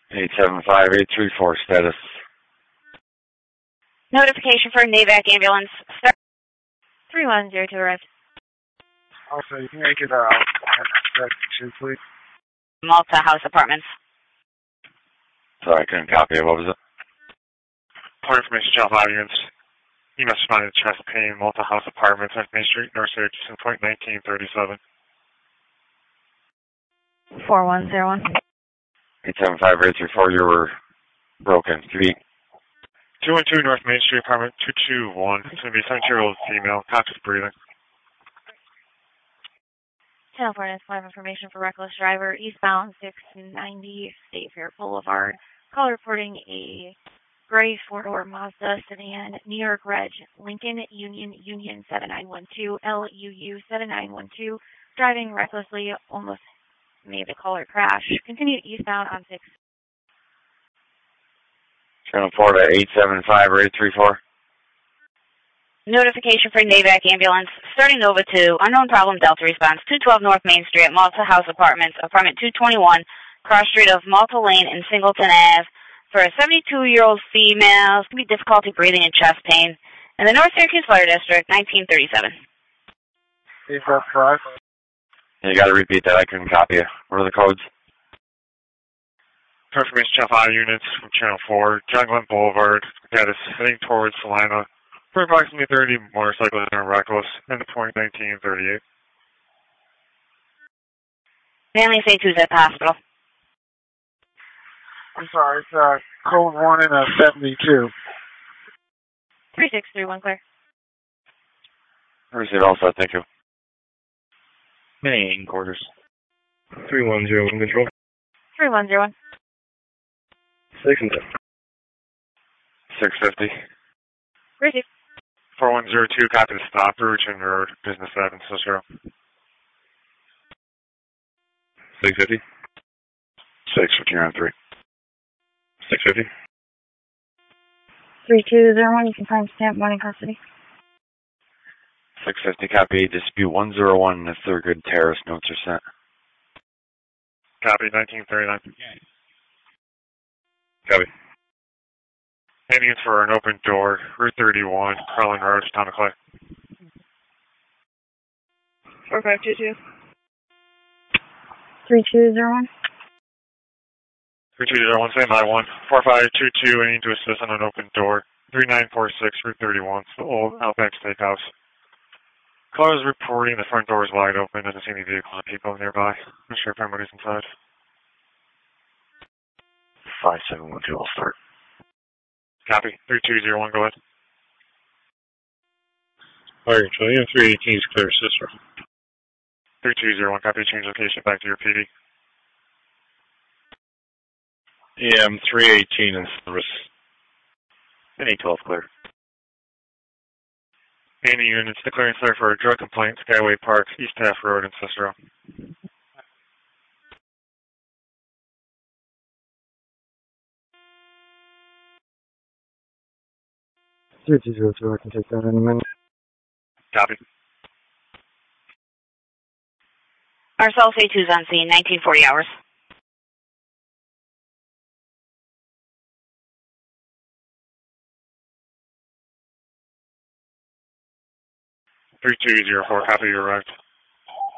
875-834 status. Notification for NAVAC ambulance. 3102 arrived. Also, you can make it section, please. Malta House Apartments. Sorry, I couldn't copy it. What was it? Point information, Channel 5 units. You must respond to chest pain, Malta House Apartments, Main Street, North Syracuse, point 1937. 4101. 875-834, you were broken. 212 North Main Street, apartment 221. It's going to be a 70-year-old female, conscious breathing. Channel 4 has 5 information for reckless driver, eastbound 690 State Fair Boulevard. Call reporting a gray 4-door Mazda sedan, New York Reg, Lincoln Union 7912, LUU 7912, driving recklessly, almost made the caller crash. Continue eastbound on 6. Channel 4 to 875-834. Notification for NAVAC ambulance. Starting Nova 2, unknown problem, Delta response, 212 North Main Street at Malta House Apartments, apartment 221, cross street of Malta Lane and Singleton Ave. For a 72-year-old female, it's going to be difficulty breathing and chest pain. In the North Syracuse Fire District, 1937. You got to repeat that. I couldn't copy it. What are the codes? Information, Channel 5 units from Channel 4, John Glenn Boulevard. That is heading towards Salina. For approximately 30 motorcycles and reckless, and the point 1938. Family St. Who's at the hospital. I'm sorry, it's code 1 and 72. 3631 clear. Receive also, thank you. Main quarters. 310 control. 3101. 650. Receive. 4102, copy the stop, Ruchin Road, Business 7, Cicero. 650. 650 on 3. 650. 3201, you can find stamp one in custody. 650, copy. Dispute 101 if Thurgood terrorist notes are sent. Copy, 1939. Copy. Heading for an open door, Route 31, Carlin Road, Town of Clay. 4522. 3201. 3201, same by 1. 4522, aiming to assist on an open door, 3946, Route 31, the old Outback Steakhouse. Caller is reporting the front door is wide open, doesn't see any vehicles or people nearby. I'm not sure if anybody's inside. 5712, I'll start. Copy. 3201, go ahead. Fire control, 318 is clear, Cicero. 3201, copy. Change location back to your PD. EM 318 in service. Any 12 clear. Any units declaring sir for a drug complaint, Skyway Park, East Half Road in Cicero. 3202, I can take that in a minute. Copy. Marcel C2's on scene, 1940 hours. 3204, copy, you arrived.